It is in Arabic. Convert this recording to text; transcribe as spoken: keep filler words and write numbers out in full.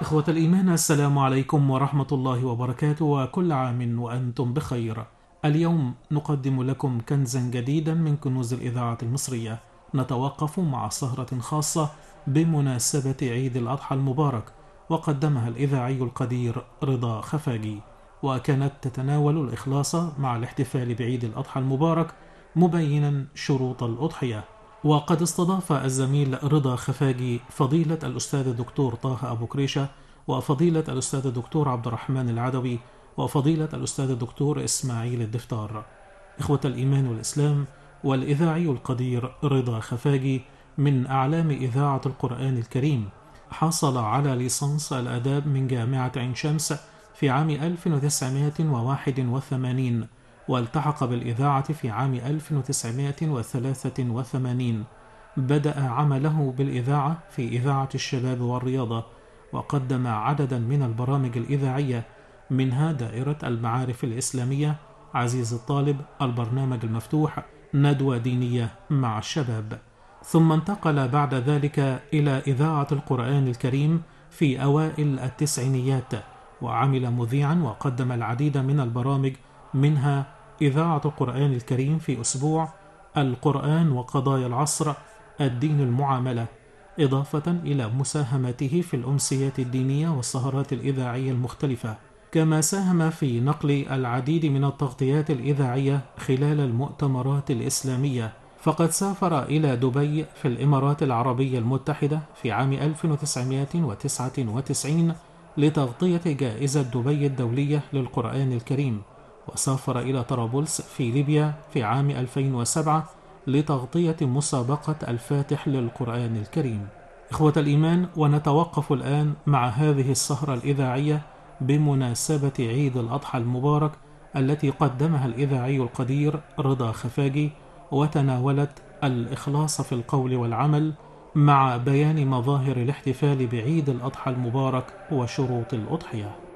إخوة الإيمان، السلام عليكم ورحمة الله وبركاته، وكل عام وأنتم بخير. اليوم نقدم لكم كنزا جديدا من كنوز الإذاعة المصرية، نتوقف مع سهرة خاصة بمناسبة عيد الأضحى المبارك، وقدمها الإذاعي القدير رضا خفاجي، وكانت تتناول الإخلاص مع الاحتفال بعيد الأضحى المبارك، مبينا شروط الأضحية. وقد استضاف الزميل رضا خفاجي فضيلة الأستاذ الدكتور طه أبو كريشة، وفضيلة الأستاذ الدكتور عبد الرحمن العدوي، وفضيلة الأستاذ الدكتور إسماعيل الدفتار. إخوة الإيمان والإسلام، والإذاعي القدير رضا خفاجي من أعلام إذاعة القرآن الكريم، حصل على ليسانس الآداب من جامعة عين شمس في عام ألف وتسعمائة وواحد وثمانين، والتحق بالإذاعة في عام ألف وتسعمائة وثلاثة وثمانين. بدأ عمله بالإذاعة في إذاعة الشباب والرياضة، وقدم عددا من البرامج الإذاعية، منها دائرة المعارف الإسلامية، عزيز الطالب، البرنامج المفتوح، ندوة دينية مع الشباب. ثم انتقل بعد ذلك إلى إذاعة القرآن الكريم في أوائل التسعينيات، وعمل مذيعا وقدم العديد من البرامج، منها إذاعة القرآن الكريم في أسبوع، القرآن وقضايا العصر، الدين المعاملة، إضافة إلى مساهمته في الأمسيات الدينية والسهرات الإذاعية المختلفة. كما ساهم في نقل العديد من التغطيات الإذاعية خلال المؤتمرات الإسلامية، فقد سافر إلى دبي في الإمارات العربية المتحدة في عام ألف وتسعمائة وتسعة وتسعين لتغطية جائزة دبي الدولية للقرآن الكريم، وسافر إلى طرابلس في ليبيا في عام ألفين وسبعة لتغطية مسابقة الفاتح للقرآن الكريم. إخوة الإيمان، ونتوقف الآن مع هذه السهرة الإذاعية بمناسبة عيد الأضحى المبارك التي قدمها الإذاعي القدير رضا خفاجي، وتناولت الإخلاص في القول والعمل مع بيان مظاهر الاحتفال بعيد الأضحى المبارك وشروط الأضحية.